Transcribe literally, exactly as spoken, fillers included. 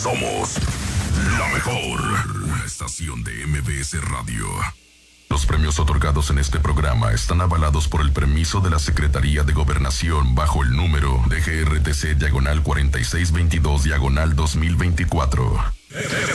Somos la mejor estación de M B S Radio. Los premios otorgados en este programa están avalados por el permiso de la Secretaría de Gobernación bajo el número de G R T C diagonal cuarenta y seis veintidós diagonal dos mil veinticuatro.